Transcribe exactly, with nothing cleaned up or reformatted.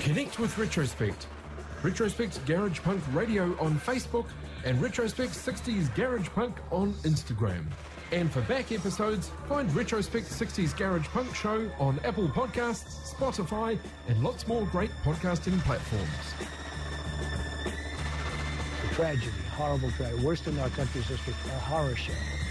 Connect with Retrospect. Retrospect Garage Punk Radio on Facebook and Retrospect sixties Garage Punk on Instagram. And for back episodes, find Retrospect sixties Garage Punk Show on Apple Podcasts, Spotify, and lots more great podcasting platforms. Tragedy, horrible tragedy, worst in our country's history, a horror show.